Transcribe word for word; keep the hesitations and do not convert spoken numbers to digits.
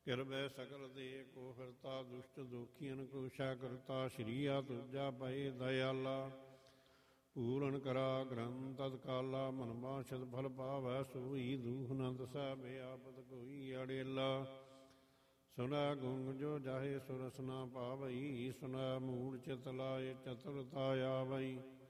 ਕਿਰਬੈ ਸਕਲ ਦੇ ਕੋ ਹਰਤਾ ਦੁਸ਼ਟ ਦੋਖੀਨ ਕੁਸ਼ਾ ਕਰਤਾ ਸ਼੍ਰੀਆ ਤੁਜਾ ਪਏ ਦਇਆਲਾ ਪੂਰਨ ਕਰਾ ਗ੍ਰੰਥ ਤਤਕਾਲਾ ਮਨ ਬਾਛਤ ਫਲ ਪਾਵੈ ਸੋਈ ਦੂਖ ਨ ਦਸੈ ਬਿਆਪਤ ਕੋਈ ਅੜੇਲਾ ਸੁਨਾ ਗੁੰਗ ਜੋ ਜਾਹੇ ਸੁਰਸ ਨਾ ਪਾਵਈ ਸੁਨਾ ਮੂੜ ਚਿਤ ਲਾਏ ਚਤੁਰਤਾ ਆਵਈ